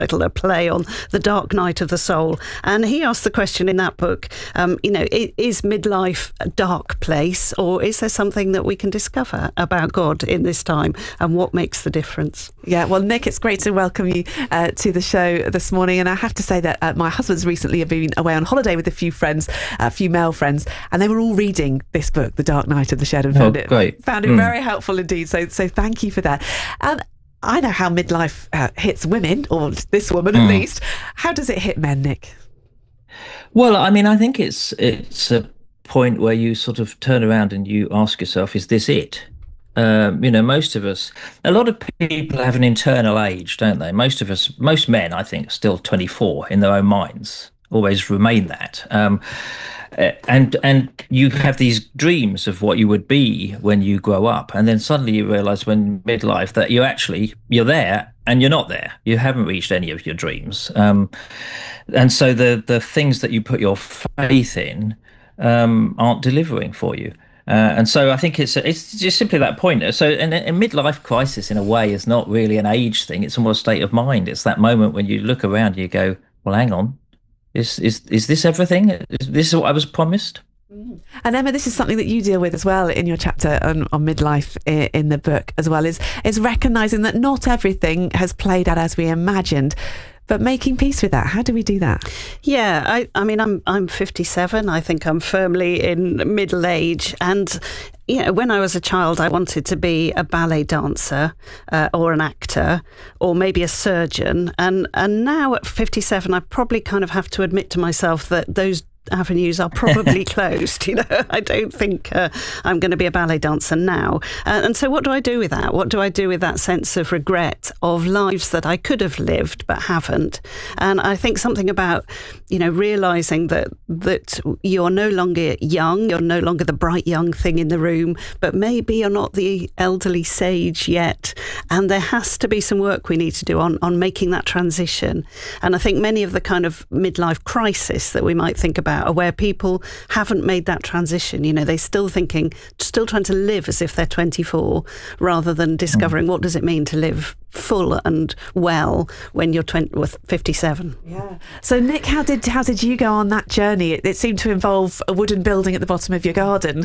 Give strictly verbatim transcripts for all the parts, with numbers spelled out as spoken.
a play on the dark night of the soul. And he asked the question in that book, um, you know, is midlife a dark place, or is there something that we can discover about God in this time, and what makes the difference? Yeah, well, Nick, it's great to welcome you uh, to the show this morning. And I have to say that uh, my husband's recently been away on holiday with a few friends, a few male friends, and they were all reading this book, The Dark Night of the Shed, and found oh, it, great. found it mm. very helpful indeed. So, so thank you for that. Um, I know how midlife uh, hits women, or this woman at mm. least. How does it hit men, Nick? Well, I mean, I think it's it's a point where you sort of turn around and you ask yourself, is this it? Um, you know, most of us, a lot of people have an internal age, don't they? Most of us, most men, I think, are still twenty-four in their own minds, always remain that. Um, Uh, and and you have these dreams of what you would be when you grow up, and then suddenly you realize when midlife that you actually you're there and you're not there. You haven't reached any of your dreams, um, and so the the things that you put your faith in um, aren't delivering for you. Uh, and so I think it's it's just simply that point. So and a midlife crisis, in a way, is not really an age thing. It's more a state of mind. It's that moment when you look around and you go, well, hang on. Is is is this everything? Is this what I was promised? And Emma, this is something that you deal with as well in your chapter on, on midlife in, in the book as well, is is recognising that not everything has played out as we imagined, but making peace with that. How do we do that? Yeah, I, I mean, I'm I'm fifty-seven. I think I'm firmly in middle age. And, you know, when I was a child, I wanted to be a ballet dancer uh, or an actor or maybe a surgeon. And, and now at fifty-seven, I probably kind of have to admit to myself that those avenues are probably closed. You know, I don't think uh, I'm going to be a ballet dancer now. Uh, and so what do I do with that? What do I do with that sense of regret of lives that I could have lived but haven't? And I think something about, you know, realising that that you're no longer young, you're no longer the bright young thing in the room, but maybe you're not the elderly sage yet. And there has to be some work we need to do on, on making that transition. And I think many of the kind of midlife crisis that we might think about are where people haven't made that transition. You know, they're still thinking, still trying to live as if they're twenty-four, rather than discovering what does it mean to live full and well when you're twenty, with fifty-seven. Yeah. So Nick, how did how did you go on that journey? It, it seemed to involve a wooden building at the bottom of your garden.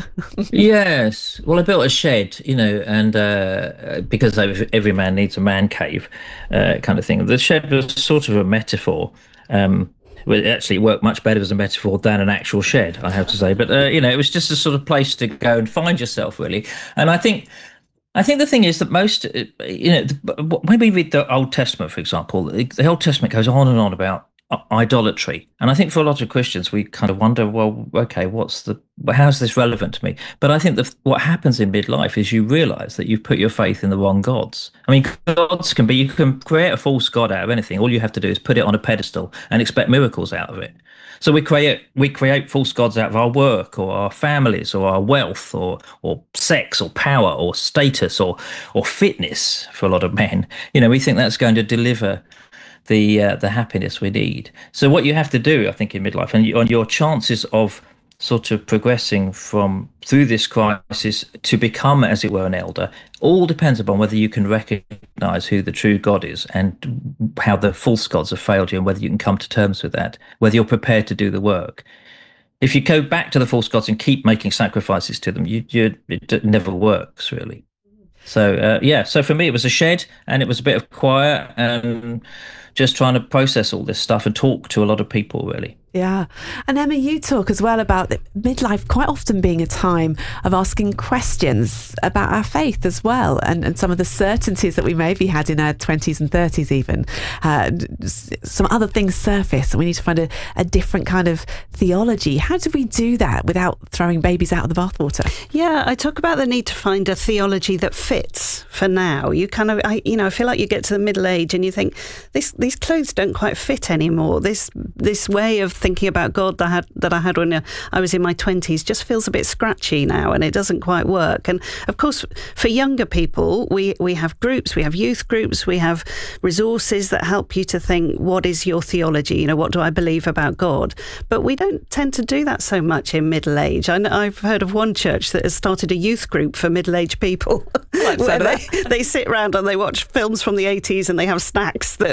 Yes. Well, I built a shed, you know, and uh, because every man needs a man cave, uh, kind of thing. The shed was sort of a metaphor. Um, Well, it actually worked much better as a metaphor than an actual shed, I have to say. But, uh, you know, it was just a sort of place to go and find yourself, really. And I think I think the thing is that most, you know, when we read the Old Testament, for example, the Old Testament goes on and on about idolatry. And I think for a lot of Christians, we kind of wonder, well, okay, what's the, how's this relevant to me? But I think that what happens in midlife is you realise that you've put your faith in the wrong gods. I mean, gods can be, you can create a false god out of anything. All you have to do is put it on a pedestal and expect miracles out of it. So we create we create false gods out of our work or our families or our wealth or or sex or power or status or or fitness for a lot of men. You know, we think that's going to deliver the uh, the happiness we need. So what you have to do, I think, in midlife, and on your chances of sort of progressing from through this crisis to become, as it were, an elder, all depends upon whether you can recognize who the true God is and how the false gods have failed you, and whether you can come to terms with that, whether you're prepared to do the work. If you go back to the false gods and keep making sacrifices to them, you, you it never works, really. So uh, yeah, so for me it was a shed, and it was a bit of quiet, and just trying to process all this stuff and talk to a lot of people, really. Yeah. And Emma, you talk as well about the midlife quite often being a time of asking questions about our faith as well, and, and some of the certainties that we maybe had in our twenties and thirties even. Uh, some other things surface, and we need to find a, a different kind of theology. How do we do that without throwing babies out of the bathwater? Yeah, I talk about the need to find a theology that fits for now. You kind of, I, you know, I feel like you get to the middle age and you think, this, these clothes don't quite fit anymore. This this way of thinking about God that I had, that I had when I was in my twenties just feels a bit scratchy now, and it doesn't quite work. And of course, for younger people, we, we have groups, we have youth groups, we have resources that help you to think, what is your theology? You know, what do I believe about God? But we don't tend to do that so much in middle age. I know, I've heard of one church that has started a youth group for middle-aged people. Where they, they sit around and they watch films from the eighties and they have snacks that are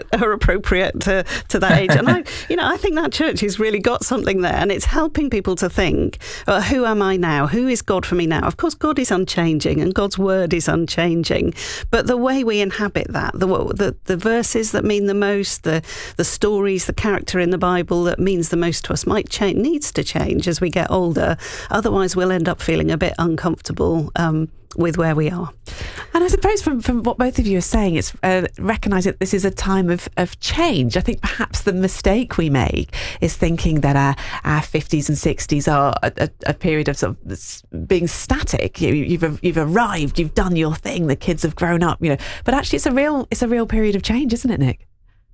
appropriate to, to that age. And I, you know, I think that church has really got something there, and it's helping people to think, well, who am I now? Who is God for me now? Of course, God is unchanging, and God's word is unchanging. But the way we inhabit that, the the, the verses that mean the most, the the stories, the character in the Bible that means the most to us might change, needs to change as we get older. Otherwise, we'll end up feeling a bit uncomfortable um, with where we are. And I suppose from, from what both of you are saying, it's uh, recognise that this is a time of, of change. I think perhaps the mistake we make is thinking that our, our fifties and sixties are a, a, a period of sort of being static. You, you've you've arrived, you've done your thing, the kids have grown up, you know. But actually, it's a real it's a real period of change, isn't it, Nick?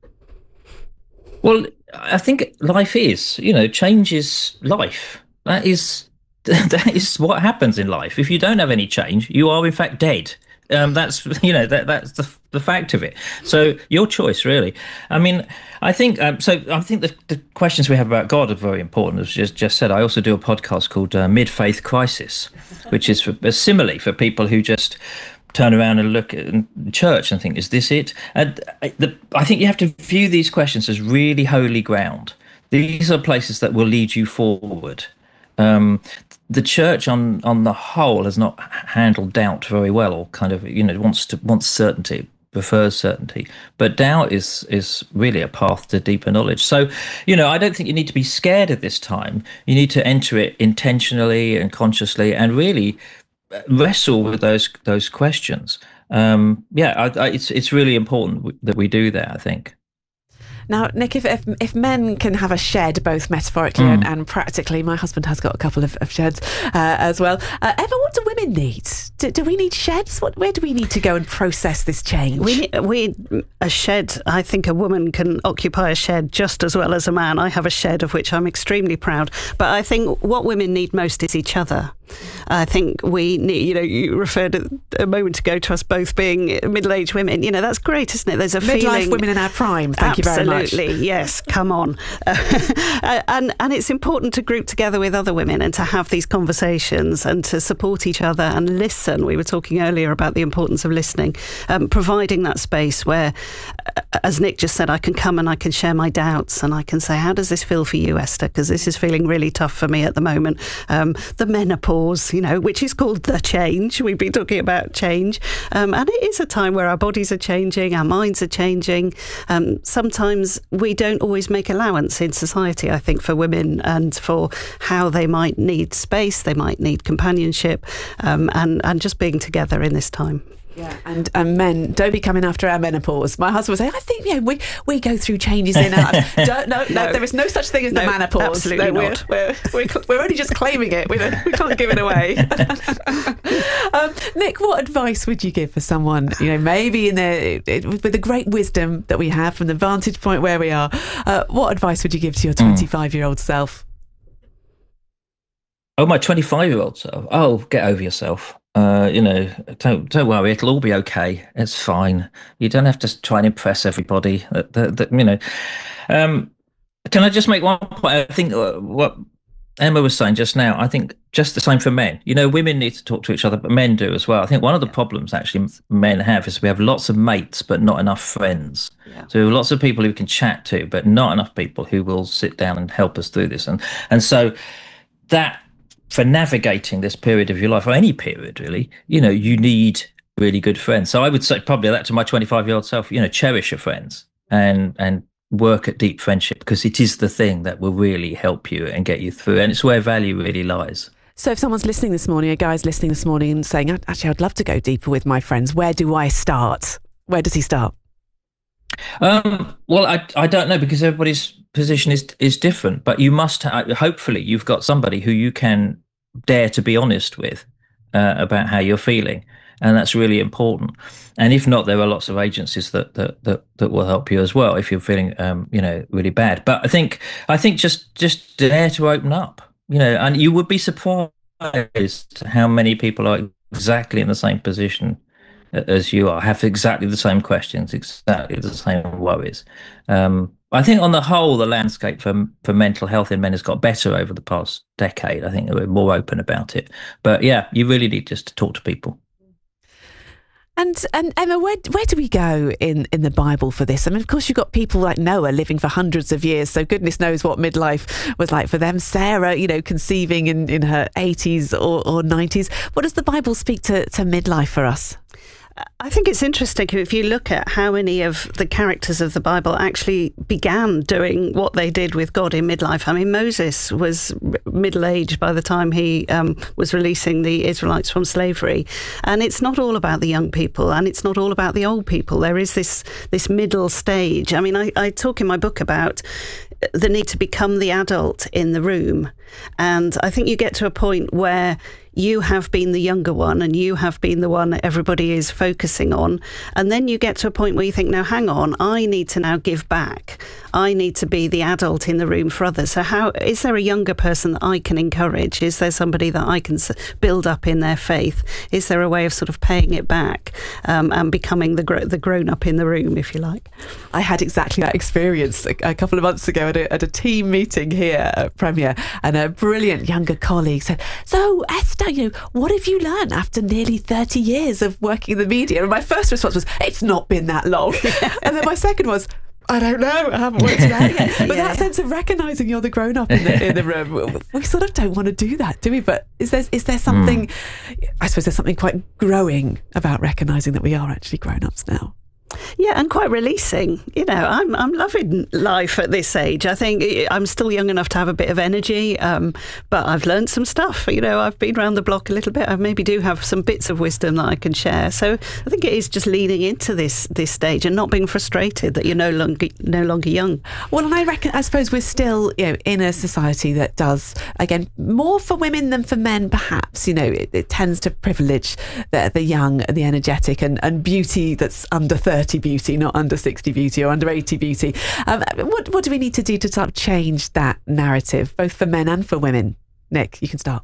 Well, I think life is, you know, change is life. That is that is what happens in life. If you don't have any change, you are in fact dead. Um, that's you know that that's the the fact of it. So your choice, really. I mean, I think um, so. I think the, the questions we have about God are very important. As just just said, I also do a podcast called uh, Mid Faith Crisis, which is for, a simile for people who just turn around and look at church and think, is this it? And the, I think you have to view these questions as really holy ground. These are places that will lead you forward. Um, the church on on the whole has not handled doubt very well, or kind of, you know, wants to wants certainty, prefers certainty. But doubt is is really a path to deeper knowledge. So, you know, I don't think you need to be scared at this time. You need to enter it intentionally and consciously, and really wrestle with those those questions. Um, yeah, I, I, it's it's really important that we do that, I think. Now, Nick, if, if if men can have a shed, both metaphorically mm. and, and practically, my husband has got a couple of, of sheds uh, as well. Uh, Emma, what do women need? Do, do we need sheds? What, where do we need to go and process this change? We need, we a shed. I think a woman can occupy a shed just as well as a man. I have a shed of which I'm extremely proud. But I think what women need most is each other. I think we need, you know, you referred a moment ago to us both being middle-aged women. You know, that's great, isn't it? There's a Midlife feeling. Women in our prime. Thank you very much. Absolutely, yes. Come on. Uh, and and it's important to group together with other women and to have these conversations and to support each other and listen. We were talking earlier about the importance of listening, um, providing that space where, as Nick just said, I can come and I can share my doubts and I can say, how does this feel for you, Esther? Because this is feeling really tough for me at the moment. Um, the menopause, you know, which is called the change. We've been talking about change. Um, and it is a time where our bodies are changing, our minds are changing. Um, sometimes we don't always make allowance in society, I think, for women and for how they might need space, they might need companionship, um, and, and just being together in this time. Yeah, and, and men, don't be coming after our menopause. My husband would say, I think, yeah, we, we go through changes in our... don't, no, no, no, there is no such thing as no, the menopause. Absolutely no, not. We're, we're, we're, we're only just claiming it. We, don't, we can't give it away. um, Nick, what advice would you give for someone, you know, maybe in the, with the great wisdom that we have from the vantage point where we are, uh, what advice would you give to your twenty-five-year-old self? Oh, my twenty-five-year-old self. Oh, get over yourself. Uh, you know, don't don't worry. It'll all be okay. It's fine. You don't have to try and impress everybody. That, that, that you know. Um, can I just make one point? I think what Emma was saying just now. I think just the same for men. You know, women need to talk to each other, but men do as well. I think one of the problems actually men have is we have lots of mates, but not enough friends. Yeah. So lots of people who we can chat to, but not enough people who will sit down and help us through this. And and so that. For navigating this period of your life, or any period really, you know, you need really good friends. So I would say probably that to my twenty-five-year-old self, you know, cherish your friends and and work at deep friendship, because it is the thing that will really help you and get you through. And it's where value really lies. So if someone's listening this morning, a guy's listening this morning and saying, actually, I'd love to go deeper with my friends, where do I start? Where does he start? Um, well, I I don't know, because everybody's position is is different, but you must ha- hopefully you've got somebody who you can dare to be honest with uh, about how you're feeling, and that's really important. And if not, there are lots of agencies that that that, that will help you as well if you're feeling um, you know, really bad. But I think I think just just dare to open up, you know, and you would be surprised how many people are exactly in the same position as you are, have exactly the same questions, exactly the same worries. Um, I think on the whole, the landscape for for mental health in men has got better over the past decade. I think we're more open about it. But yeah, you really need just to talk to people. And and Emma, where where do we go in, in the Bible for this? I mean, of course, you've got people like Noah living for hundreds of years, so goodness knows what midlife was like for them. Sarah, you know, conceiving in, in her eighties or, or nineties. What does the Bible speak to, to midlife for us? I think it's interesting if you look at how many of the characters of the Bible actually began doing what they did with God in midlife. I mean, Moses was middle-aged by the time he um, was releasing the Israelites from slavery. And it's not all about the young people, and it's not all about the old people. There is this this middle stage. I mean, I, I talk in my book about the need to become the adult in the room. And I think you get to a point where you have been the younger one and you have been the one that everybody is focusing on. And then you get to a point where you think, now, hang on, I need to now give back. I need to be the adult in the room for others. So how is there a younger person that I can encourage? Is there somebody that I can build up in their faith? Is there a way of sort of paying it back um, and becoming the, gr- the grown-up in the room, if you like? I had exactly that experience a, a couple of months ago at a, at a team meeting here at Premier, and a brilliant younger colleague said, so Esther, you know, what have you learned after nearly thirty years of working in the media? And my first response was, it's not been that long. And then my second was, I don't know, I haven't worked it out yet. But yeah. That sense of recognising you're the grown-up in the, in the room, we sort of don't want to do that, do we? But is there, is there something, mm. I suppose there's something quite growing about recognising that we are actually grown-ups now. Yeah, and quite releasing. You know, I'm I'm loving life at this age. I think I'm still young enough to have a bit of energy, um, but I've learned some stuff. You know, I've been around the block a little bit. I maybe do have some bits of wisdom that I can share. So I think it is just leaning into this this stage and not being frustrated that you're no longer no longer young. Well, and I reckon, I suppose we're still, you know, in a society that does, again, more for women than for men, perhaps. You know, it, it tends to privilege the, the young, the energetic, and, and beauty that's under thirty beauty, not under sixty beauty or under eighty beauty. Um, what what do we need to do to sort of change that narrative, both for men and for women? Nick, you can start.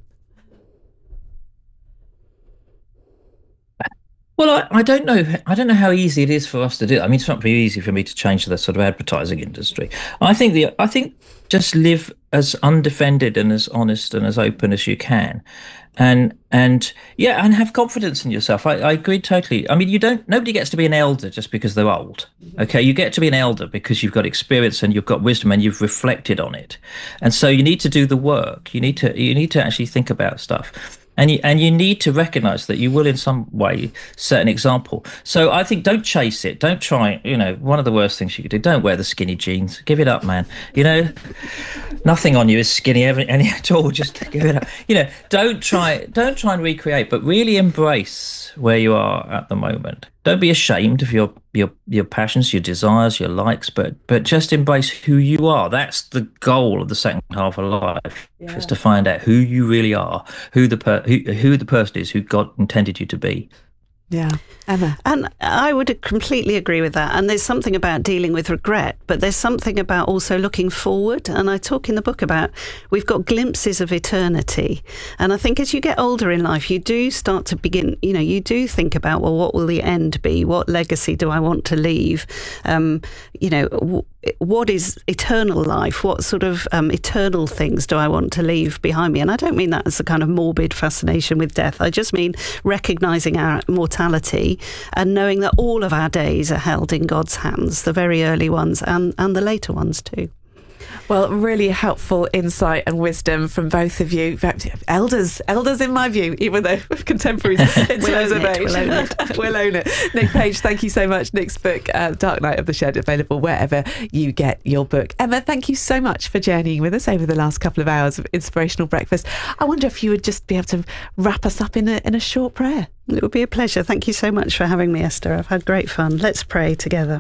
Well, I, I don't know. I don't know how easy it is for us to do it. I mean, it's not very easy for me to change the sort of advertising industry. I think the I think just live as undefended and as honest and as open as you can. And and yeah, and have confidence in yourself. I, I agree totally. I mean, you don't. Nobody gets to be an elder just because they're old. Okay, you get to be an elder because you've got experience and you've got wisdom and you've reflected on it. And so you need to do the work. You need to. You need to actually think about stuff. And you, and you need to recognise that you will in some way set an example. So I think don't chase it. Don't try, you know, one of the worst things you could do, don't wear the skinny jeans. Give it up, man. You know, nothing on you is skinny any, any at all. Just give it up. You know, don't try, don't try and recreate, but really embrace where you are at the moment. Don't be ashamed of your your your passions, your desires, your likes, but but just embrace who you are. That's the goal of the second half of life, yeah. Is to find out who you really are, who the per, who who the person is who God intended you to be. Yeah, Emma. And I would completely agree with that. And there's something about dealing with regret, but there's something about also looking forward. And I talk in the book about we've got glimpses of eternity. And I think as you get older in life, you do start to begin, you know, you do think about, well, what will the end be? What legacy do I want to leave? Um, you know, w- what is eternal life? What sort of um, eternal things do I want to leave behind me? And I don't mean that as a kind of morbid fascination with death. I just mean recognising our mortality and knowing that all of our days are held in God's hands, the very early ones and, and the later ones too. Well, really helpful insight and wisdom from both of you. Elders, elders in my view, even though contemporaries in we'll terms of it, age. We'll own it. We'll own it. Nick Page, thank you so much. Nick's book, uh, Dark Night of the Shed, available wherever you get your book. Emma, thank you so much for journeying with us over the last couple of hours of Inspirational Breakfast. I wonder if you would just be able to wrap us up in a, in a short prayer. It would be a pleasure. Thank you so much for having me, Esther. I've had great fun. Let's pray together.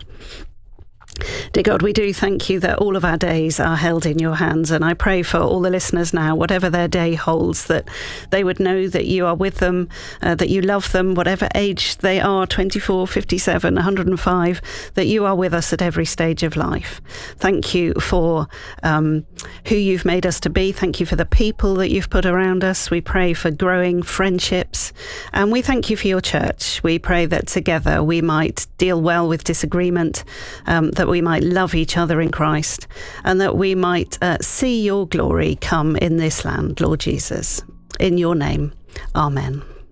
Dear God, we do thank you that all of our days are held in your hands, and I pray for all the listeners now, whatever their day holds, that they would know that you are with them, uh, that you love them, whatever age they are, twenty-four, fifty-seven, one hundred and five, that you are with us at every stage of life. Thank you for um, who you've made us to be. Thank you for the people that you've put around us. We pray for growing friendships, and we thank you for your church. We pray that together we might deal well with disagreement, um, that we might love each other in Christ, and that we might uh, see your glory come in this land, Lord Jesus. In your name, amen.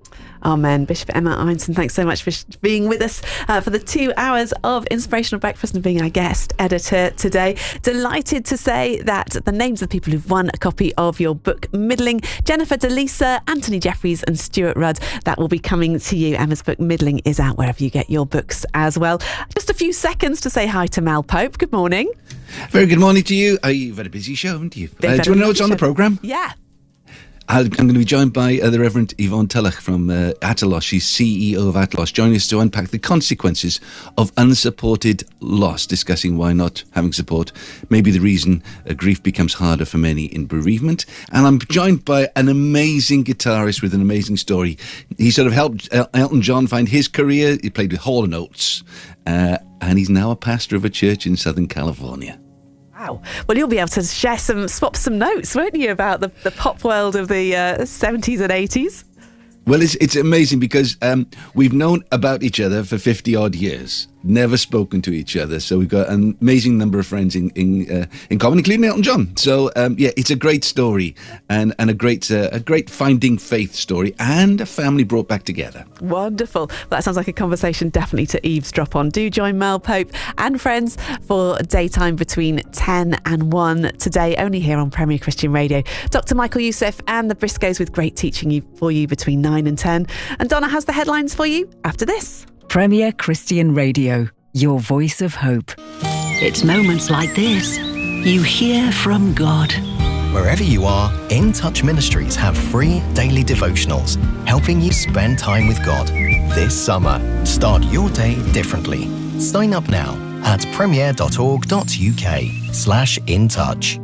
Amen. Bishop Emma Einson, thanks so much for sh- being with us uh, for the two hours of Inspirational Breakfast and being our guest editor today. Delighted to say that the names of the people who've won a copy of your book, Middling: Jennifer DeLisa, Anthony Jeffries and Stuart Rudd. That will be coming to you. Emma's book, Middling, is out wherever you get your books as well. Just a few seconds to say hi to Mel Pope. Good morning. Very good morning to you. Uh, you've had a busy show, haven't you? Uh, do you want to know what's on the programme? Yeah. I'm going to be joined by uh, the Reverend Yvonne Tulloch from uh, Atalos. She's C E O of Atalos, joining us to unpack the consequences of unsupported loss, discussing why not having support may be the reason uh, grief becomes harder for many in bereavement. And I'm joined by an amazing guitarist with an amazing story. He sort of helped El- Elton John find his career. He played with Hall and Oates, uh, and he's now a pastor of a church in Southern California. Wow. Well, you'll be able to share some, swap some notes, won't you, about the, the pop world of the uh, seventies and eighties? Well, it's it's amazing because um, we've known about each other for fifty odd years, never spoken to each other. So we've got an amazing number of friends in in, uh, in common, including Elton John. So um, yeah, it's a great story and and a great uh, a great finding faith story and a family brought back together. Wonderful. Well, that sounds like a conversation definitely to eavesdrop on. Do join Mel Pope and friends for daytime between ten and one today, only here on Premier Christian Radio. Doctor Michael Youssef and the Briscoes with great teaching you, for you between nine and ten. And Donna has the headlines for you after this. Premier Christian Radio, your voice of hope. It's moments like this you hear from God. Wherever you are, In Touch Ministries have free daily devotionals helping you spend time with God. This summer, start your day differently. Sign up now at premier.org.uk slash in touch.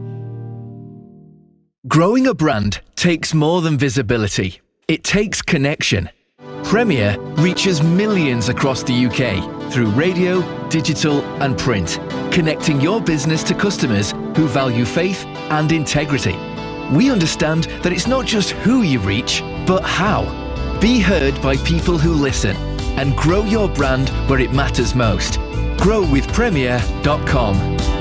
Growing a brand takes more than visibility. It takes connection. Premier reaches millions across the U K through radio, digital and print, connecting your business to customers who value faith and integrity. We understand that it's not just who you reach, but how. Be heard by people who listen and grow your brand where it matters most. grow with premier dot com.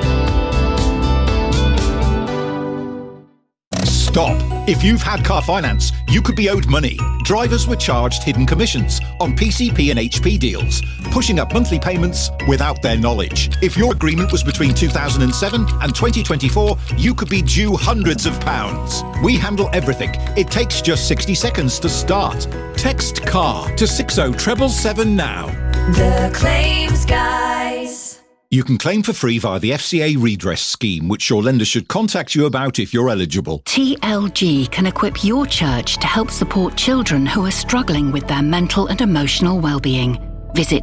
Stop. If you've had car finance, you could be owed money. Drivers were charged hidden commissions on P C P and H P deals, pushing up monthly payments without their knowledge. If your agreement was between two thousand seven and twenty twenty-four, you could be due hundreds of pounds. We handle everything. It takes just sixty seconds to start. Text CAR to six oh seven seven now. The Claims Guys. You can claim for free via the F C A redress scheme, which your lender should contact you about if you're eligible. T L G can equip your church to help support children who are struggling with their mental and emotional well-being. Visit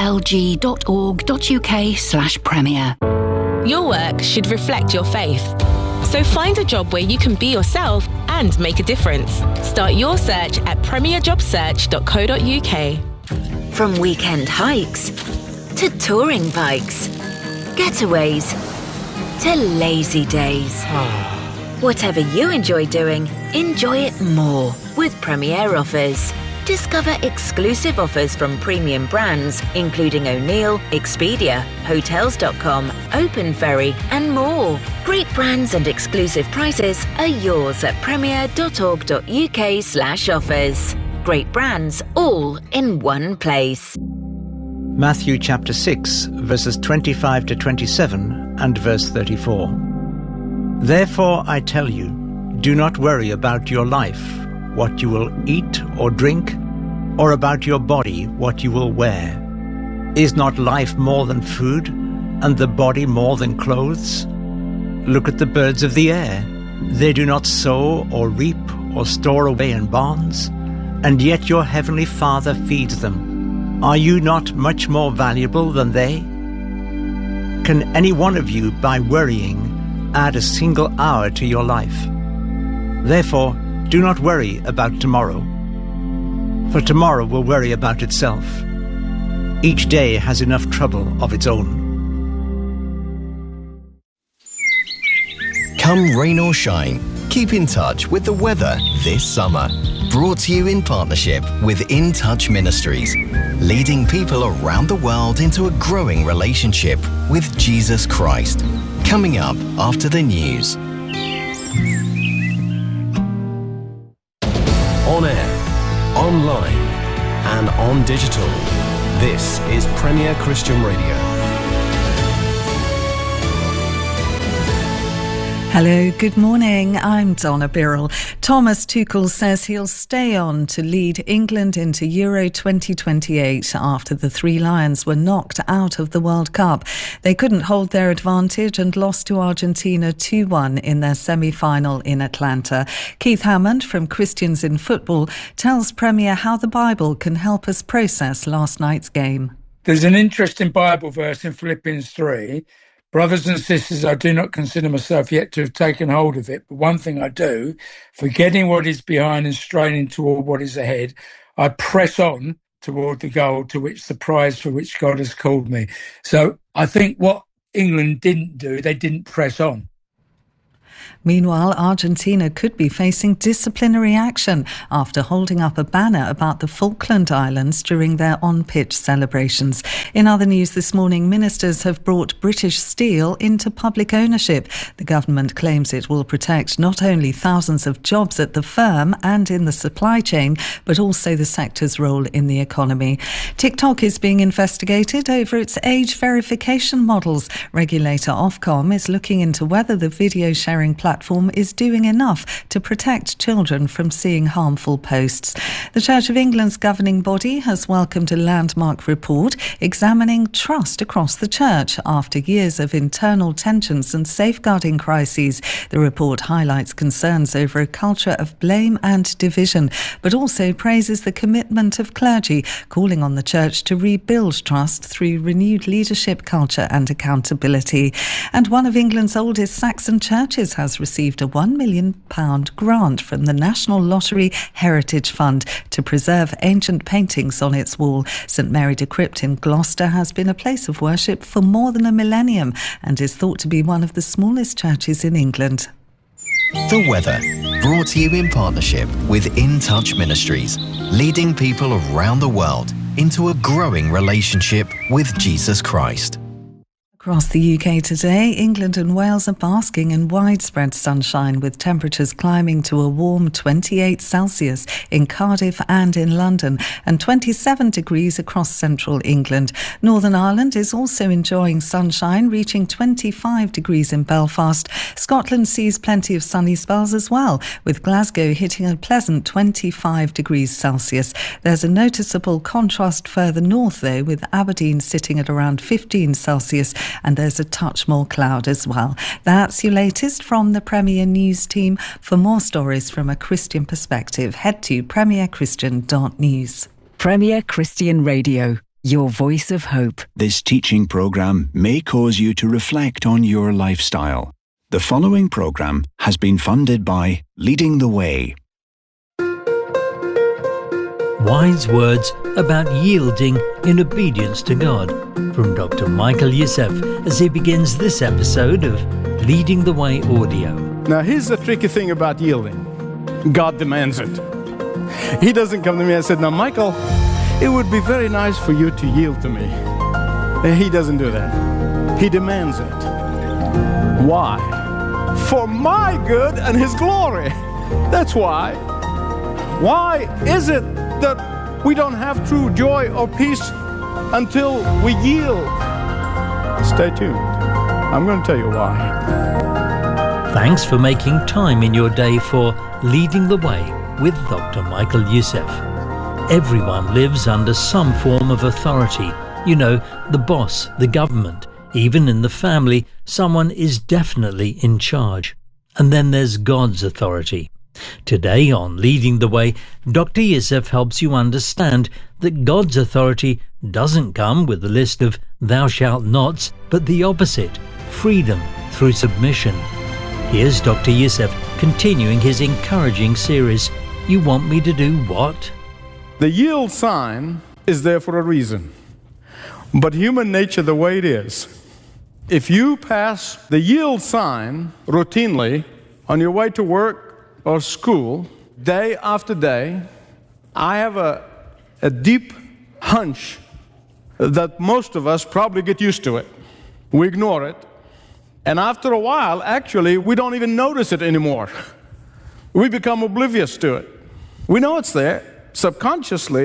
tlg.org.uk slash premier. Your work should reflect your faith. So find a job where you can be yourself and make a difference. Start your search at premier job search dot co dot uk. From weekend hikes to touring bikes, getaways to lazy days. Whatever you enjoy doing, enjoy it more with Premier Offers. Discover exclusive offers from premium brands, including O'Neill, Expedia, Hotels dot com, Open Ferry, and more. Great brands and exclusive prices are yours at premier.org.uk slash offers. Great brands, all in one place. Matthew chapter six, verses twenty-five to twenty-seven and verse thirty-four. Therefore I tell you, do not worry about your life, what you will eat or drink, or about your body, what you will wear. Is not life more than food, and the body more than clothes? Look at the birds of the air. They do not sow or reap or store away in barns, and yet your heavenly Father feeds them. Are you not much more valuable than they? Can any one of you, by worrying, add a single hour to your life? Therefore, do not worry about tomorrow, for tomorrow will worry about itself. Each day has enough trouble of its own. Come rain or shine, keep in touch with the weather this summer. Brought to you in partnership with In Touch Ministries, leading people around the world into a growing relationship with Jesus Christ. Coming up after the news. On air, online, and on digital. This is Premier Christian Radio. Hello, good morning. I'm Donna Birrell. Thomas Tuchel says he'll stay on to lead England into Euro twenty twenty-eight after the Three Lions were knocked out of the World Cup. They couldn't hold their advantage and lost to Argentina two one in their semi-final in Atlanta. Keith Hammond from Christians in Football tells Premier how the Bible can help us process last night's game. There's an interesting Bible verse in Philippians three. Brothers and sisters, I do not consider myself yet to have taken hold of it, but one thing I do, forgetting what is behind and straining toward what is ahead, I press on toward the goal to which the prize for which God has called me. So I think what England didn't do, they didn't press on. Meanwhile, Argentina could be facing disciplinary action after holding up a banner about the Falkland Islands during their on-pitch celebrations. In other news this morning, ministers have brought British Steel into public ownership. The government claims it will protect not only thousands of jobs at the firm and in the supply chain, but also the sector's role in the economy. TikTok is being investigated over its age verification models. Regulator Ofcom is looking into whether the video sharing platform is doing enough to protect children from seeing harmful posts. The Church of England's governing body has welcomed a landmark report examining trust across the church after years of internal tensions and safeguarding crises. The report highlights concerns over a culture of blame and division, but also praises the commitment of clergy, calling on the church to rebuild trust through renewed leadership culture and accountability. And one of England's oldest Saxon churches has received a one million pounds grant from the National Lottery Heritage Fund to preserve ancient paintings on its wall. St Mary de Crypt in Gloucester has been a place of worship for more than a millennium and is thought to be one of the smallest churches in England. The weather, brought to you in partnership with In Touch Ministries, leading people around the world into a growing relationship with Jesus Christ. Across the U K today, England and Wales are basking in widespread sunshine with temperatures climbing to a warm twenty-eight Celsius in Cardiff and in London and twenty-seven degrees across central England. Northern Ireland is also enjoying sunshine, reaching twenty-five degrees in Belfast. Scotland sees plenty of sunny spells as well, with Glasgow hitting a pleasant twenty-five degrees Celsius. There's a noticeable contrast further north, though, with Aberdeen sitting at around fifteen Celsius, and there's a touch more cloud as well. That's your latest from the Premier News team. For more stories from a Christian perspective, head to premier christian dot news. Premier Christian Radio, your voice of hope. This teaching programme may cause you to reflect on your lifestyle. The following programme has been funded by Leading the Way. Wise words about yielding in obedience to God, from Doctor Michael Youssef as he begins this episode of Leading the Way Audio. Now here's the tricky thing about yielding. God demands it. He doesn't come to me and say, now Michael, it would be very nice for you to yield to me. He doesn't do that. He demands it. Why? For my good and His glory. That's why. Why is it that we don't have true joy or peace until we yield? Stay tuned. I'm going to tell you why. Thanks for making time in your day for Leading the Way with Doctor Michael Youssef. Everyone lives under some form of authority. You know, the boss, the government. Even in the family, someone is definitely in charge. And then there's God's authority. Today on Leading the Way, Doctor Youssef helps you understand that God's authority doesn't come with a list of thou shalt nots, but the opposite, freedom through submission. Here's Doctor Youssef continuing his encouraging series, You Want Me to Do What? The yield sign is there for a reason. But human nature, the way it is, if you pass the yield sign routinely on your way to work or school, day after day, I have a, a deep hunch that most of us probably get used to it. We ignore it. And after a while, actually, we don't even notice it anymore. We become oblivious to it. We know it's there. Subconsciously,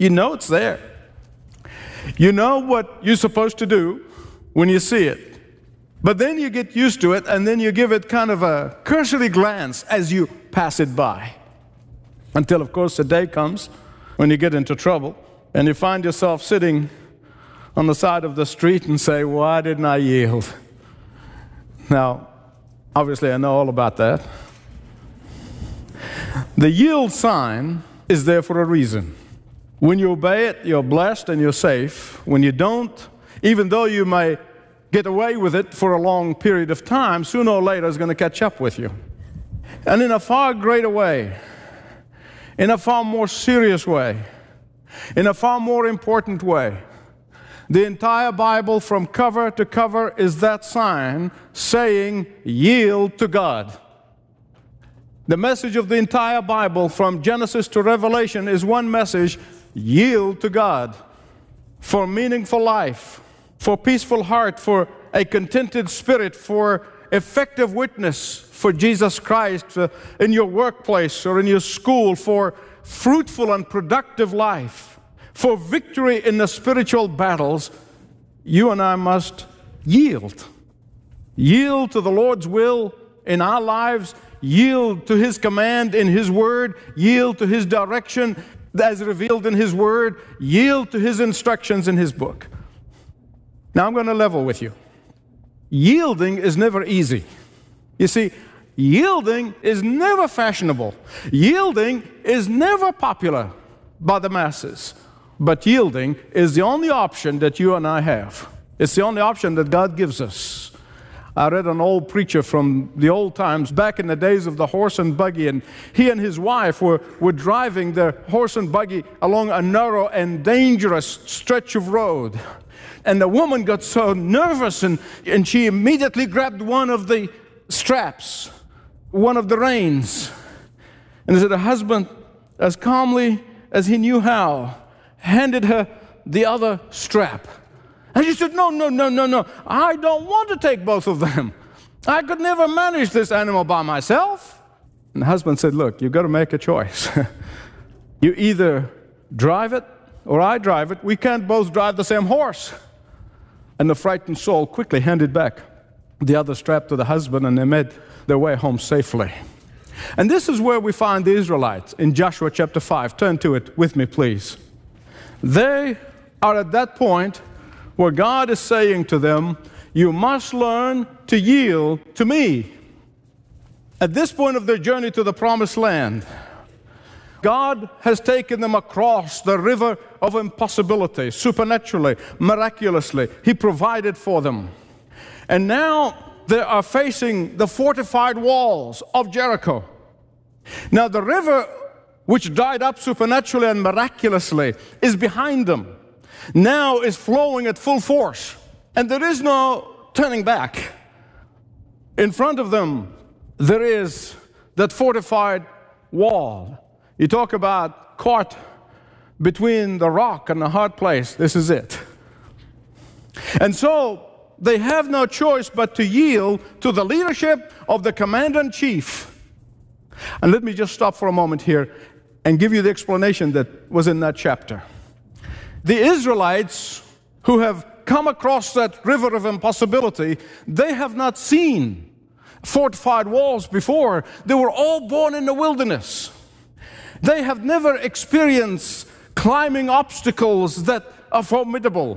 You know it's there. You know what you're supposed to do when you see it. But then you get used to it, and then you give it kind of a cursory glance as you pass it by. Until, of course, the day comes when you get into trouble, and you find yourself sitting on the side of the street and say, why didn't I yield? Now, obviously, I know all about that. The yield sign is there for a reason. When you obey it, you're blessed and you're safe. When you don't, even though you may get away with it for a long period of time, sooner or later it's going to catch up with you. And in a far greater way, in a far more serious way, in a far more important way, the entire Bible from cover to cover is that sign saying, yield to God. The message of the entire Bible from Genesis to Revelation is one message: yield to God for meaningful life, for peaceful heart, for a contented spirit, for effective witness for Jesus Christ uh, in your workplace or in your school, for fruitful and productive life, for victory in the spiritual battles. You and I must yield. Yield to the Lord's will in our lives, yield to His command in His Word, yield to His direction as revealed in His Word, yield to His instructions in His book. Now I'm going to level with you. Yielding is never easy. You see, yielding is never fashionable. Yielding is never popular by the masses. But yielding is the only option that you and I have. It's the only option that God gives us. I read an old preacher from the old times, back in the days of the horse and buggy, and he and his wife were, were driving their horse and buggy along a narrow and dangerous stretch of road. And the woman got so nervous, and, and she immediately grabbed one of the straps, one of the reins. And so the husband, as calmly as he knew how, handed her the other strap. And she said, no, no, no, no, no. I don't want to take both of them. I could never manage this animal by myself. And the husband said, look, you've got to make a choice. You either drive it or I drive it. We can't both drive the same horse. And the frightened soul quickly handed back the other strap to the husband, and they made their way home safely. And this is where we find the Israelites in Joshua chapter five. Turn to it with me, please. They are at that point where God is saying to them, you must learn to yield to me. At this point of their journey to the promised land, God has taken them across the river of impossibility, supernaturally, miraculously. He provided for them. And now they are facing the fortified walls of Jericho. Now the river, which dried up supernaturally and miraculously, is behind them. Now is flowing at full force, and there is no turning back. In front of them, there is that fortified wall. You talk about caught between the rock and the hard place. This is it. And so they have no choice but to yield to the leadership of the commander-in-chief. And let me just stop for a moment here and give you the explanation that was in that chapter. The Israelites who have come across that river of impossibility, they have not seen fortified walls before. They were all born in the wilderness. They have never experienced climbing obstacles that are formidable.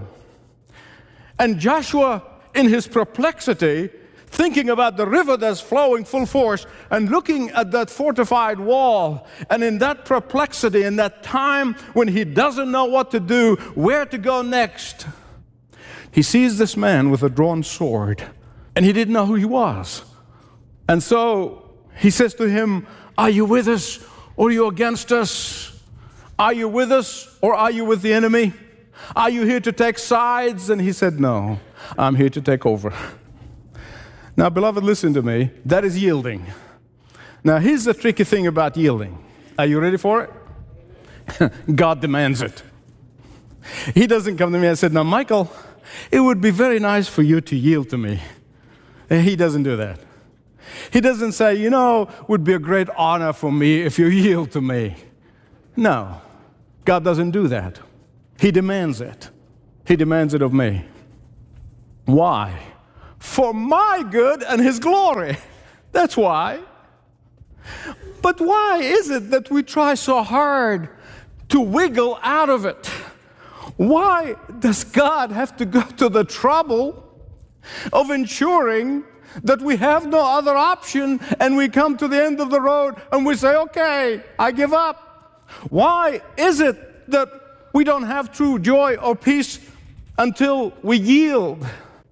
And Joshua, in his perplexity, thinking about the river that's flowing full force and looking at that fortified wall, and in that perplexity, in that time when he doesn't know what to do, where to go next, he sees this man with a drawn sword, and he didn't know who he was. And so he says to him, are you with us or are you against us? Are you with us or are you with the enemy? Are you here to take sides? And he said, no, I'm here to take over. Now, beloved, listen to me. That is yielding. Now, here's the tricky thing about yielding. Are you ready for it? God demands it. He doesn't come to me and say, now, Michael, it would be very nice for you to yield to me. He doesn't do that. He doesn't say, you know, it would be a great honor for me if you yield to me. No. God doesn't do that. He demands it. He demands it of me. Why? For my good and His glory. That's why. But why is it that we try so hard to wiggle out of it? Why does God have to go to the trouble of ensuring that we have no other option and we come to the end of the road and we say, okay, I give up? Why is it that we don't have true joy or peace until we yield?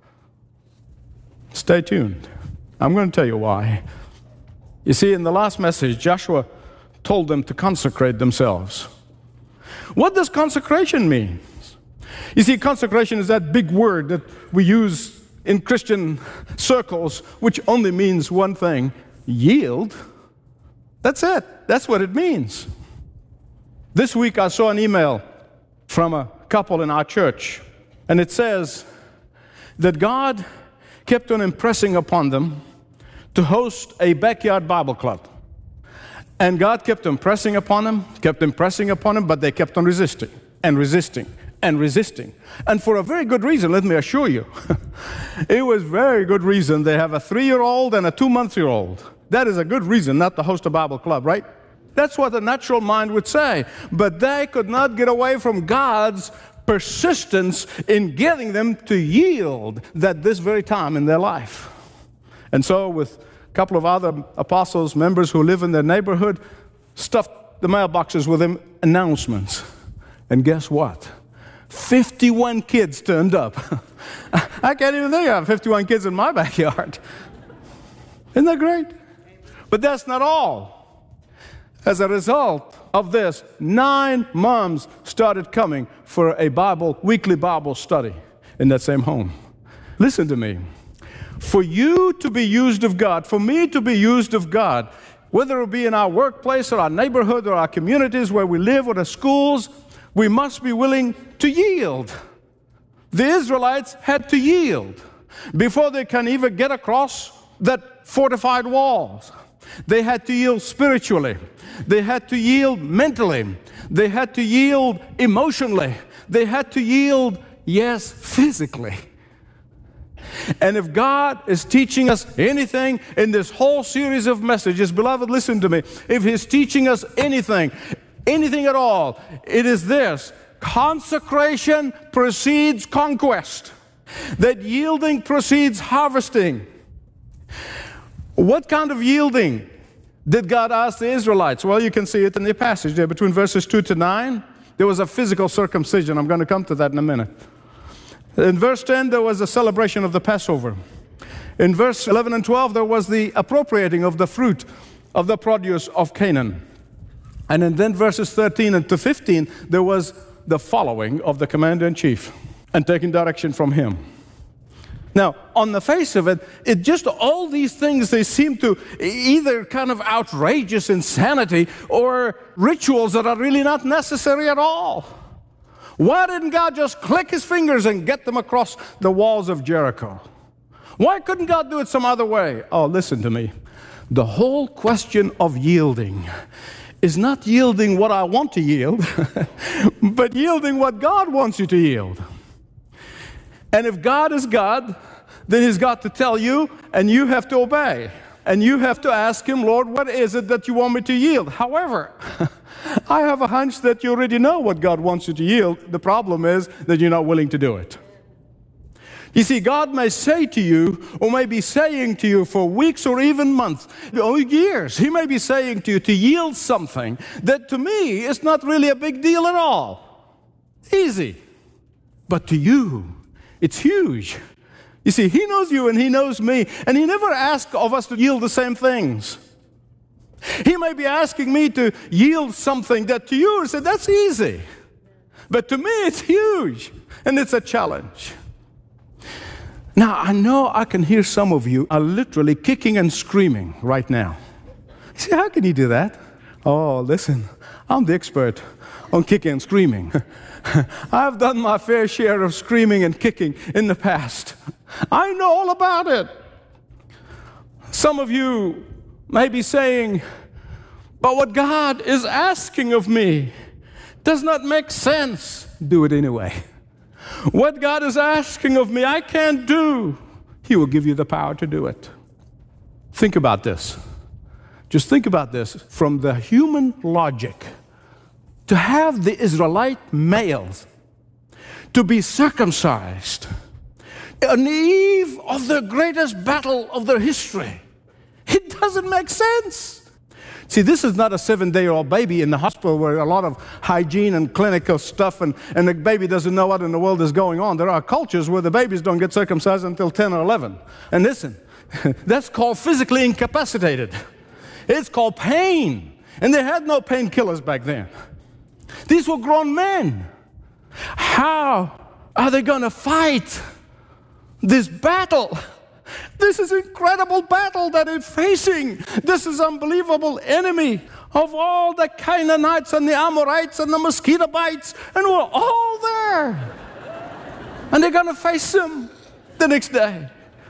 Stay tuned. I'm going to tell you why. You see, in the last message, Joshua told them to consecrate themselves. What does consecration mean? You see, consecration is that big word that we use in Christian circles, which only means one thing: yield. That's it. That's what it means. This week I saw an email from a couple in our church, and it says that God kept on impressing upon them to host a backyard Bible club. And God kept impressing upon them, kept impressing upon them, but they kept on resisting and resisting and resisting. And for a very good reason, let me assure you. It was very good reason. They have a three-year-old and a two-month-year-old. That is a good reason not to host a Bible club, right? That's what the natural mind would say. But they could not get away from God's persistence in getting them to yield at this very time in their life. And so with a couple of other apostles, members who live in their neighborhood, stuffed the mailboxes with them announcements. And guess what? fifty-one kids turned up. I can't even think of fifty-one kids in my backyard. Isn't that great? But that's not all. As a result of this, nine moms started coming for a Bible, weekly Bible study in that same home. Listen to me. For you to be used of God, for me to be used of God, whether it be in our workplace or our neighborhood or our communities where we live or the schools, we must be willing to yield. The Israelites had to yield before they can even get across that fortified walls. They had to yield spiritually. They had to yield mentally. They had to yield emotionally. They had to yield, yes, physically. And if God is teaching us anything in this whole series of messages, beloved, listen to me. If He's teaching us anything, anything at all, it is this: consecration precedes conquest. That yielding precedes harvesting. What kind of yielding did God ask the Israelites? Well, you can see it in the passage there between verses two to nine. There was a physical circumcision. I'm going to come to that in a minute. In verse ten, there was a celebration of the Passover. In verse eleven and twelve, there was the appropriating of the fruit of the produce of Canaan. And in then verses thirteen and to fifteen, there was the following of the commander-in-chief and taking direction from him. Now, on the face of it, it just all these things, they seem to either kind of outrageous insanity or rituals that are really not necessary at all. Why didn't God just click His fingers and get them across the walls of Jericho? Why couldn't God do it some other way? Oh, listen to me. The whole question of yielding is not yielding what I want to yield, but yielding what God wants you to yield. And if God is God, then He's got to tell you, and you have to obey. And you have to ask Him, Lord, what is it that you want me to yield? However, I have a hunch that you already know what God wants you to yield. The problem is that you're not willing to do it. You see, God may say to you, or may be saying to you for weeks or even months, or years, He may be saying to you to yield something that to me is not really a big deal at all. Easy. But to you, it's huge. You see, He knows you and He knows me, and He never asks of us to yield the same things. He may be asking me to yield something that to you, said, that's easy. But to me, it's huge, and it's a challenge. Now, I know I can hear some of you are literally kicking and screaming right now. You say, how can you do that? Oh, listen, I'm the expert on kicking and screaming. I've done my fair share of screaming and kicking in the past. I know all about it. Some of you may be saying, but what God is asking of me Does not make sense. Do it anyway. What God is asking of me, I can't do. He will give you the power to do it. Think about this. Just think about this from the human logic. To have the Israelite males to be circumcised on the eve of the greatest battle of their history, it doesn't make sense. See, this is not a seven-day-old baby in the hospital where a lot of hygiene and clinical stuff and, and the baby doesn't know what in the world is going on. There are cultures where the babies don't get circumcised until ten or eleven. And listen, that's called physically incapacitated. It's called pain. And they had no painkillers back then. These were grown men. How are they going to fight this battle? This is an incredible battle that they're facing. This is unbelievable enemy of all the Canaanites and the Amorites and the mosquito bites, and we're all there. And they're going to face them the next day.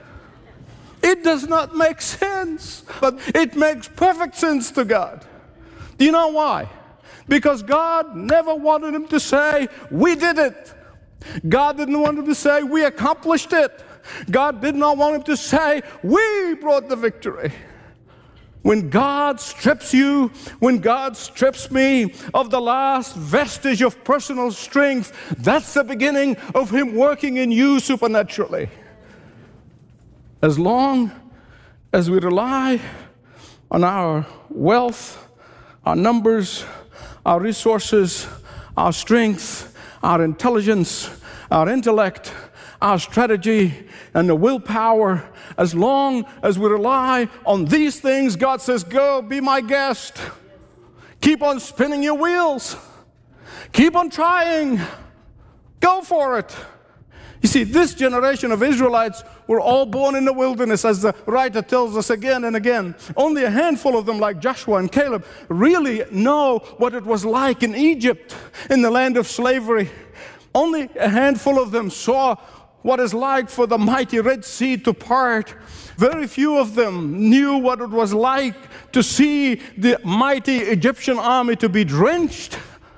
It does not make sense, but it makes perfect sense to God. Do you know why? Because God never wanted him to say, we did it. God didn't want him to say, we accomplished it. God did not want him to say, we brought the victory. When God strips you, when God strips me of the last vestige of personal strength, that's the beginning of him working in you supernaturally. As long as we rely on our wealth, our numbers, our resources, our strength, our intelligence, our intellect, our strategy, and the willpower, as long as we rely on these things, God says, go, be my guest. Keep on spinning your wheels. Keep on trying. Go for it. You see, this generation of Israelites were all born in the wilderness, as the writer tells us again and again. Only a handful of them, like Joshua and Caleb, really know what it was like in Egypt, in the land of slavery. Only a handful of them saw what it's like for the mighty Red Sea to part. Very few of them knew what it was like to see the mighty Egyptian army to be drenched.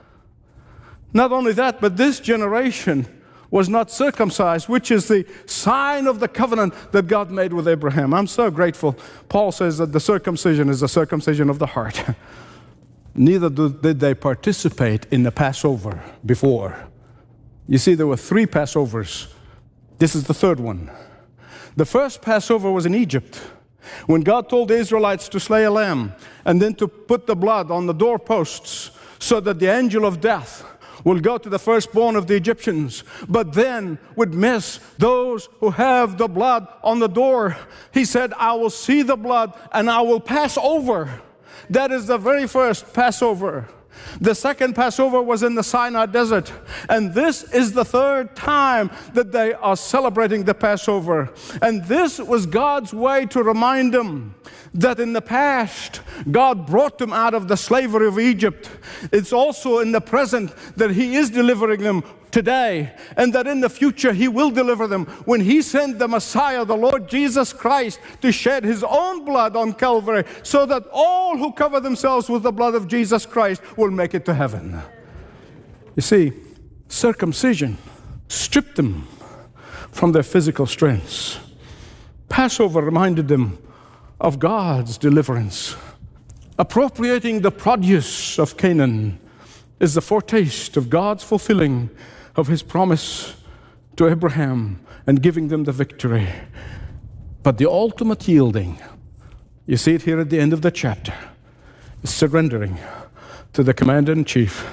Not only that, but this generation was not circumcised, which is the sign of the covenant that God made with Abraham. I'm so grateful. Paul says that the circumcision is the circumcision of the heart. Neither did they participate in the Passover before. You see, there were three Passovers. This is the third one. The first Passover was in Egypt, when God told the Israelites to slay a lamb and then to put the blood on the doorposts so that the angel of death will go to the firstborn of the Egyptians, but then would miss those who have the blood on the door. He said, I will see the blood and I will pass over. That is the very first Passover. The second Passover was in the Sinai desert, and this is the third time that they are celebrating the Passover. And this was God's way to remind them that in the past, God brought them out of the slavery of Egypt. It's also in the present that He is delivering them today, and that in the future He will deliver them when He sent the Messiah, the Lord Jesus Christ, to shed His own blood on Calvary, so that all who cover themselves with the blood of Jesus Christ will make it to heaven. You see, circumcision stripped them from their physical strengths. Passover reminded them of God's deliverance. Appropriating the produce of Canaan is the foretaste of God's fulfilling of His promise to Abraham and giving them the victory. But the ultimate yielding, you see it here at the end of the chapter, is surrendering to the commander-in-chief.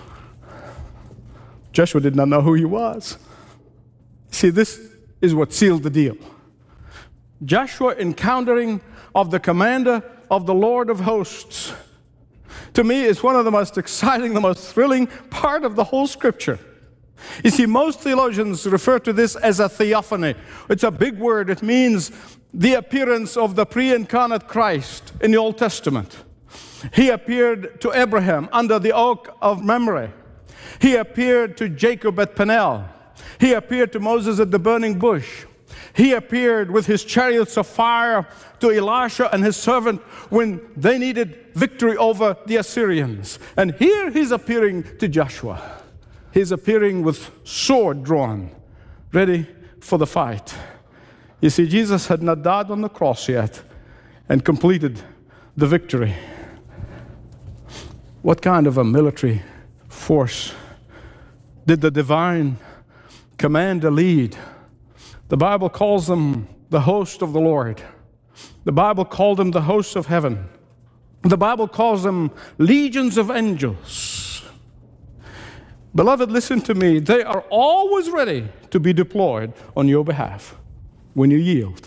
Joshua did not know who he was. See, this is what sealed the deal. Joshua encountering of the commander of the Lord of hosts, to me, is one of the most exciting, the most thrilling part of the whole Scripture. You see, most theologians refer to this as a theophany. It's a big word. It means the appearance of the pre-incarnate Christ in the Old Testament. He appeared to Abraham under the oak of Mamre. He appeared to Jacob at Peniel. He appeared to Moses at the burning bush. He appeared with his chariots of fire to Elisha and his servant when they needed victory over the Assyrians. And here he's appearing to Joshua. He's appearing with sword drawn, ready for the fight. You see, Jesus had not died on the cross yet and completed the victory. What kind of a military force did the divine commander lead? The Bible calls them the host of the Lord. The Bible called them the hosts of heaven. The Bible calls them legions of angels. Beloved, listen to me. They are always ready to be deployed on your behalf when you yield.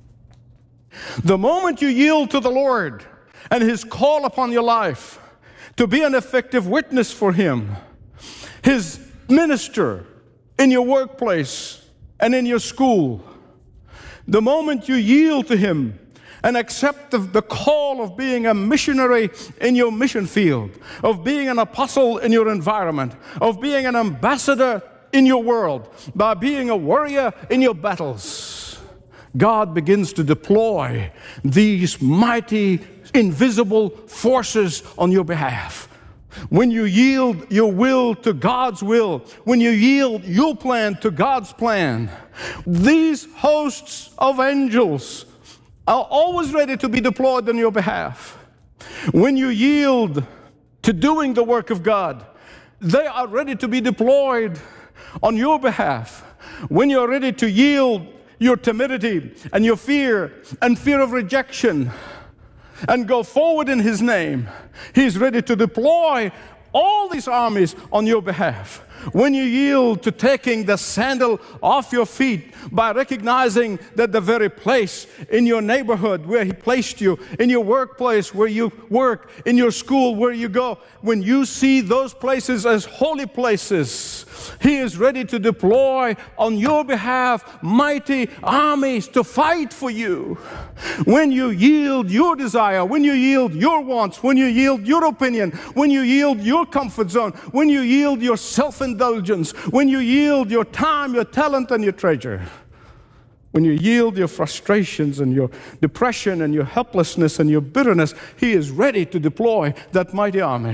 The moment you yield to the Lord and His call upon your life to be an effective witness for Him, His minister in your workplace and in your school, the moment you yield to Him and accept the, the call of being a missionary in your mission field, of being an apostle in your environment, of being an ambassador in your world, by being a warrior in your battles, God begins to deploy these mighty, invisible forces on your behalf. When you yield your will to God's will, when you yield your plan to God's plan, these hosts of angels are always ready to be deployed on your behalf. When you yield to doing the work of God, they are ready to be deployed on your behalf. When you're ready to yield your timidity and your fear and fear of rejection and go forward in His name, He's ready to deploy all these armies on your behalf. When you yield to taking the sandal off your feet by recognizing that the very place in your neighborhood where He placed you, in your workplace where you work, in your school where you go, when you see those places as holy places, He is ready to deploy on your behalf mighty armies to fight for you. When you yield your desire, when you yield your wants, when you yield your opinion, when you yield your comfort zone, when you yield your self-indulgence, when you yield your time, your talent, and your treasure, when you yield your frustrations and your depression and your helplessness and your bitterness, He is ready to deploy that mighty army.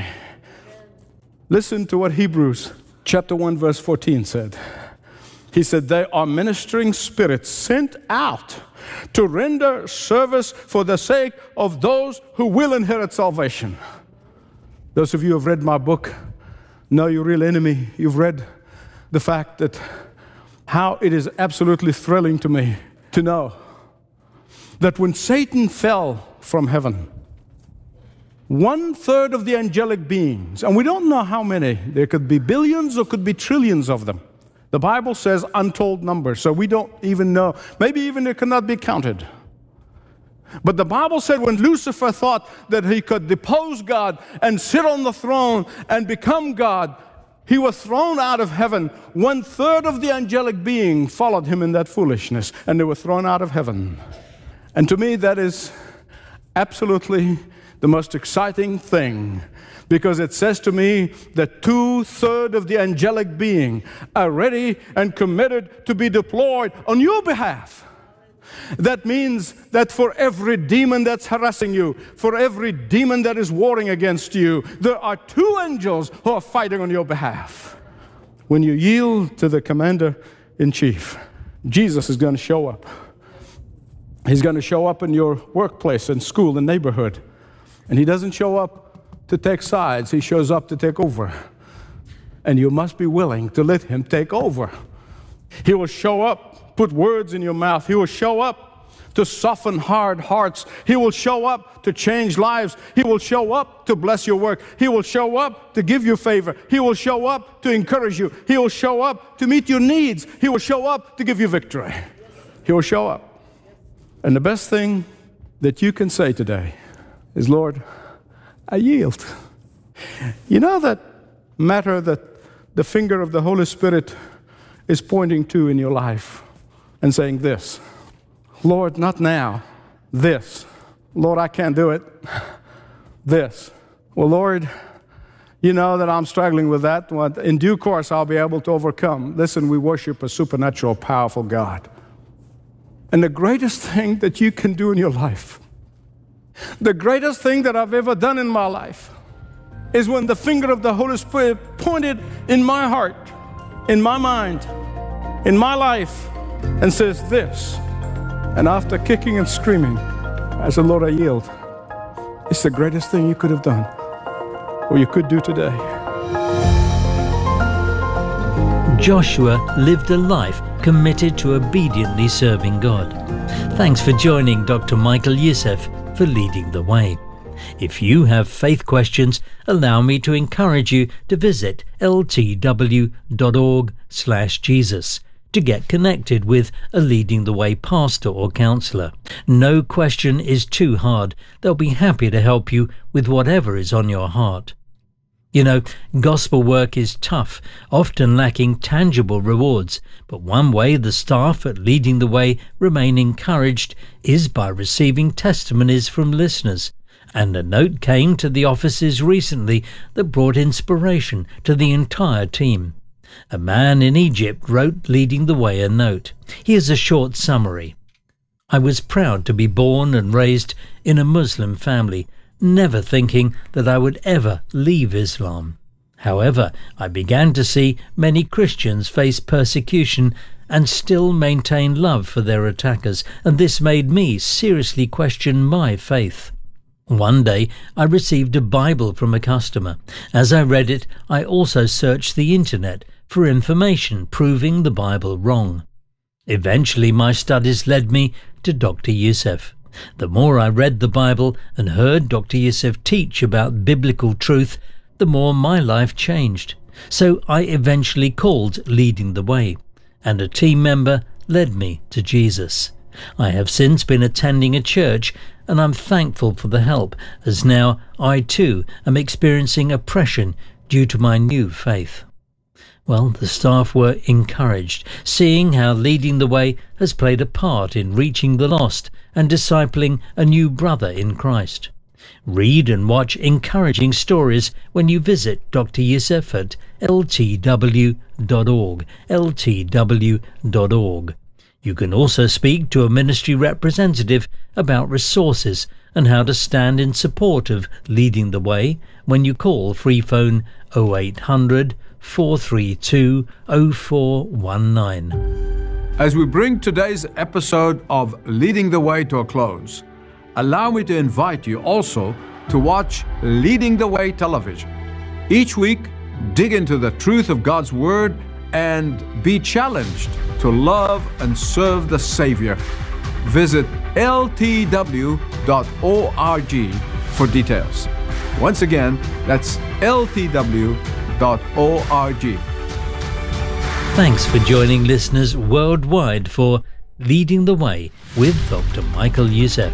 Listen to what Hebrews chapter one verse fourteen said. He said, they are ministering spirits sent out to render service for the sake of those who will inherit salvation. Those of you who have read my book know your real enemy. You've read the fact that how it is absolutely thrilling to me to know that when Satan fell from heaven, one third of the angelic beings, and we don't know how many, there could be billions or could be trillions of them. The Bible says untold numbers, so we don't even know. Maybe even it cannot be counted. But the Bible said when Lucifer thought that he could depose God and sit on the throne and become God, he was thrown out of heaven. One third of the angelic being followed him in that foolishness, and they were thrown out of heaven. And to me, that is absolutely the most exciting thing, because it says to me that two-thirds of the angelic being are ready and committed to be deployed on your behalf. That means that for every demon that's harassing you, for every demon that is warring against you, there are two angels who are fighting on your behalf. When you yield to the commander-in-chief, Jesus is going to show up. He's going to show up in your workplace and school and neighborhood. And He doesn't show up to take sides. He shows up to take over. And you must be willing to let Him take over. He will show up, put words in your mouth. He will show up to soften hard hearts. He will show up to change lives. He will show up to bless your work. He will show up to give you favor. He will show up to encourage you. He will show up to meet your needs. He will show up to give you victory. He will show up. And the best thing that you can say today is, Lord, I yield. You know that matter that the finger of the Holy Spirit is pointing to in your life and saying this, Lord, not now, this. Lord, I can't do it, this. Well, Lord, you know that I'm struggling with that. In due course, I'll be able to overcome. Listen, we worship a supernatural, powerful God. And the greatest thing that you can do in your life, the greatest thing that I've ever done in my life, is when the finger of the Holy Spirit pointed in my heart, in my mind, in my life, and says this. And after kicking and screaming, I said, Lord, I yield. It's the greatest thing you could have done, or you could do today. Joshua lived a life committed to obediently serving God. Thanks for joining Doctor Michael Youssef for Leading the Way. If you have faith questions, allow me to encourage you to visit l t w dot org slash Jesus to get connected with a Leading the Way pastor or counsellor. No question is too hard. They'll be happy to help you with whatever is on your heart. You know, gospel work is tough, often lacking tangible rewards, but one way the staff at Leading the Way remain encouraged is by receiving testimonies from listeners. And a note came to the offices recently that brought inspiration to the entire team. A man in Egypt wrote Leading the Way a note. Here's a short summary. I was proud to be born and raised in a Muslim family, never thinking that I would ever leave Islam. However, I began to see many Christians face persecution and still maintain love for their attackers, and this made me seriously question my faith. One day, I received a Bible from a customer. As I read it, I also searched the internet for information proving the Bible wrong. Eventually, my studies led me to Doctor Youssef. The more I read the Bible and heard Doctor Youssef teach about biblical truth, the more my life changed. So I eventually called Leading the Way, and a team member led me to Jesus. I have since been attending a church, and I'm thankful for the help, as now I too am experiencing oppression due to my new faith. Well, the staff were encouraged, seeing how Leading the Way has played a part in reaching the lost and discipling a new brother in Christ. Read and watch encouraging stories when you visit Doctor Youssef at l t w dot org, l t w dot org. You can also speak to a ministry representative about resources and how to stand in support of Leading the Way when you call free phone oh eight hundred, four three two, oh four one nine. As we bring today's episode of Leading the Way to a close, allow me to invite you also to watch Leading the Way television. Each week, dig into the truth of God's Word and be challenged to love and serve the Savior. Visit l t w dot org for details. Once again, that's l t w dot org. Thanks for joining listeners worldwide for Leading the Way with Doctor Michael Youssef.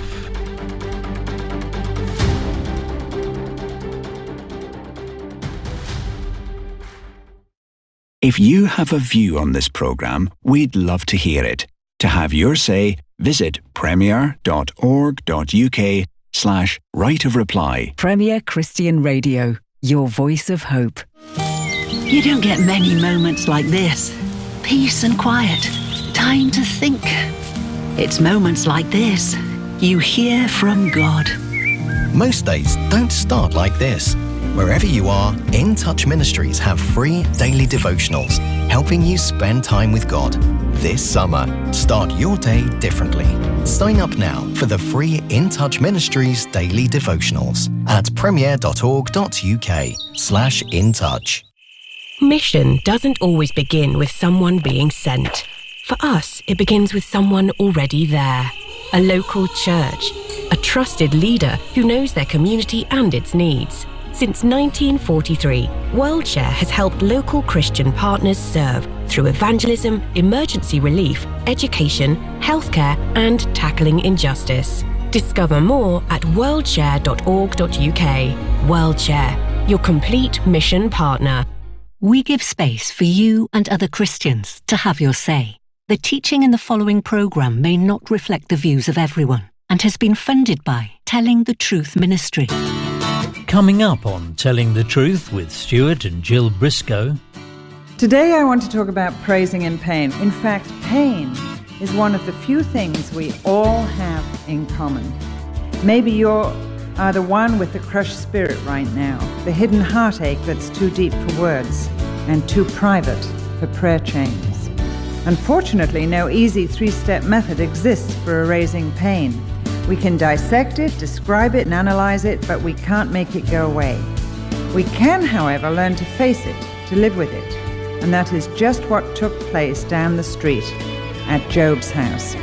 If you have a view on this programme, we'd love to hear it. To have your say, visit premier dot org dot u k slash right of reply. Premier Christian Radio, your voice of hope. You don't get many moments like this. Peace and quiet. Time to think. It's moments like this you hear from God. Most days don't start like this. Wherever you are, In Touch Ministries have free daily devotionals helping you spend time with God. This summer, start your day differently. Sign up now for the free In Touch Ministries daily devotionals at premier dot org dot u k slash in touch. Mission doesn't always begin with someone being sent. For us, it begins with someone already there. A local church, a trusted leader who knows their community and its needs. Since nineteen forty-three, WorldShare has helped local Christian partners serve through evangelism, emergency relief, education, healthcare, and tackling injustice. Discover more at world share dot org dot u k. WorldShare, your complete mission partner. We give space for you and other Christians to have your say. The teaching in the following programme may not reflect the views of everyone and has been funded by Telling the Truth Ministry. Coming up on Telling the Truth with Stuart and Jill Briscoe. Today I want to talk about praising in pain. In fact, pain is one of the few things we all have in common. Maybe you're are the one with the crushed spirit right now, the hidden heartache that's too deep for words and too private for prayer chains. Unfortunately, no easy three-step method exists for erasing pain. We can dissect it, describe it, and analyze it, but we can't make it go away. We can, however, learn to face it, to live with it, and that is just what took place down the street at Job's house.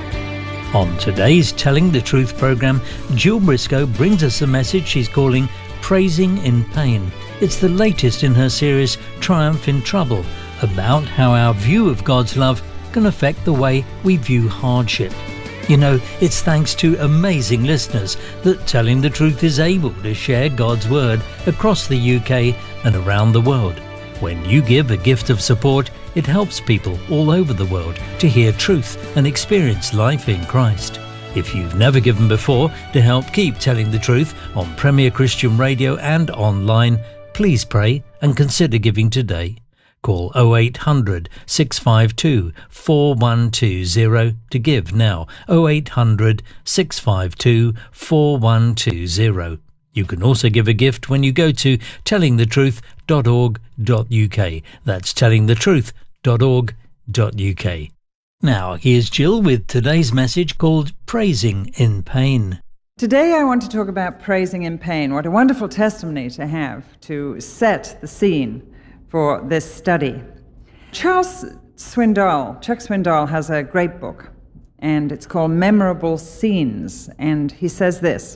On today's Telling the Truth programme, Jill Briscoe brings us a message she's calling Praising in Pain. It's the latest in her series Triumph in Trouble, about how our view of God's love can affect the way we view hardship. You know, it's thanks to amazing listeners that Telling the Truth is able to share God's Word across the U K and around the world. When you give a gift of support, it helps people all over the world to hear truth and experience life in Christ. If you've never given before to help keep telling the truth on Premier Christian Radio and online, please pray and consider giving today. Call oh eight hundred, six five two, four one two zero to give now. oh eight hundred, six five two, four one two zero. You can also give a gift when you go to telling the truth dot org dot U K. That's telling the truth dot org dot U K. Now, here's Jill with today's message called Praising in Pain. Today I want to talk about praising in pain. What a wonderful testimony to have, to set the scene for this study. Charles Swindoll, Chuck Swindoll, has a great book, and it's called Memorable Scenes, and he says this: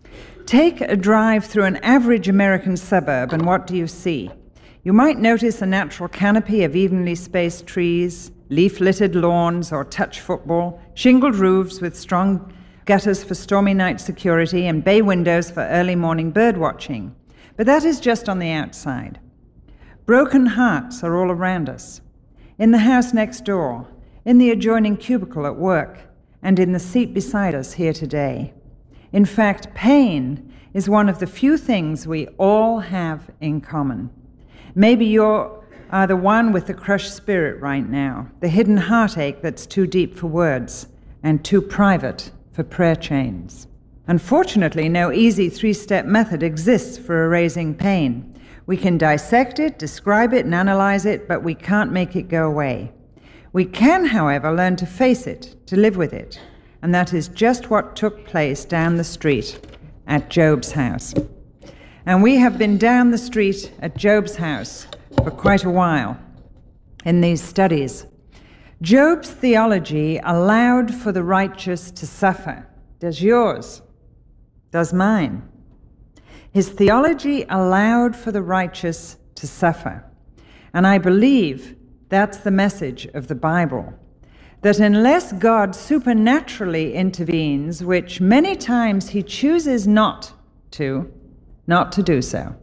take a drive through an average American suburb, and what do you see? You might notice a natural canopy of evenly spaced trees, leaf-littered lawns or touch football, shingled roofs with strong gutters for stormy night security, and bay windows for early morning bird watching. But that is just on the outside. Broken hearts are all around us, in the house next door, in the adjoining cubicle at work, and in the seat beside us here today. In fact, pain is one of the few things we all have in common. Maybe you are the one with the crushed spirit right now, the hidden heartache that's too deep for words and too private for prayer chains. Unfortunately, no easy three-step method exists for erasing pain. We can dissect it, describe it, and analyze it, but we can't make it go away. We can, however, learn to face it, to live with it, and that is just what took place down the street at Job's house. And we have been down the street at Job's house for quite a while in these studies. Job's theology allowed for the righteous to suffer. Does yours? Does mine? His theology allowed for the righteous to suffer. And I believe that's the message of the Bible. That unless God supernaturally intervenes, which many times he chooses not to, not to do so,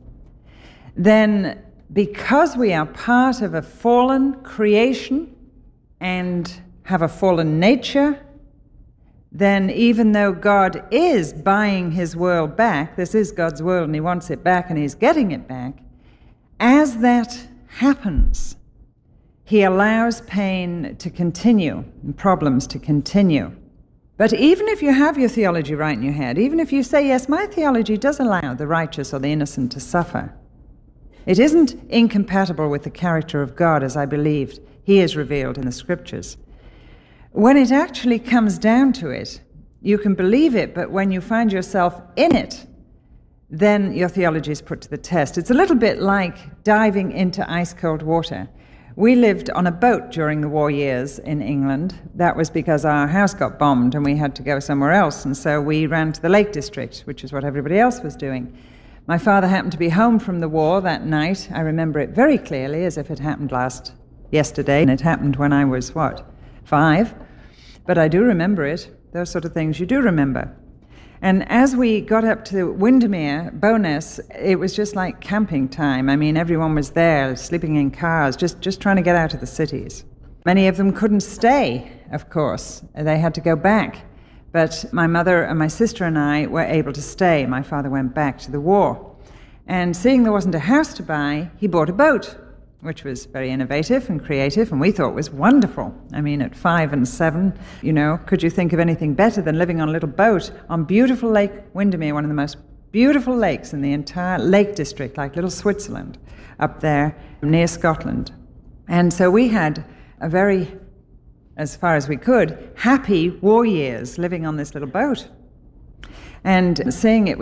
then because we are part of a fallen creation and have a fallen nature, then even though God is buying his world back, this is God's world and he wants it back and he's getting it back, as that happens, he allows pain to continue and problems to continue. But even if you have your theology right in your head, even if you say, yes, my theology does allow the righteous or the innocent to suffer, it isn't incompatible with the character of God as I believed he is revealed in the scriptures. When it actually comes down to it, you can believe it, but when you find yourself in it, then your theology is put to the test. It's a little bit like diving into ice-cold water. We lived on a boat during the war years in England. That was because our house got bombed and we had to go somewhere else, and so we ran to the Lake District, which is what everybody else was doing. My father happened to be home from the war that night. I remember it very clearly, as if it happened last yesterday, and it happened when I was, what, five? But I do remember it. Those sort of things you do remember. And as we got up to Windermere, Bowness, it was just like camping time. I mean, everyone was there, sleeping in cars, just, just trying to get out of the cities. Many of them couldn't stay, of course. They had to go back. But my mother and my sister and I were able to stay. My father went back to the war. And seeing there wasn't a house to buy, he bought a boat. which was very innovative and creative, and we thought was wonderful. I mean, at five and seven, you know, could you think of anything better than living on a little boat on beautiful Lake Windermere, one of the most beautiful lakes in the entire Lake District, like little Switzerland, up there near Scotland. And so we had a very, as far as we could, happy war years living on this little boat. And seeing it